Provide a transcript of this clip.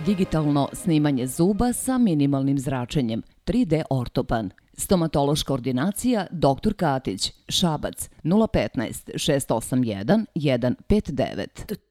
Digitalno snimanje zuba sa minimalnim zračenjem, 3D ortopan. Stomatološka ordinacija Dr. Katić, Šabac, 015 681 159.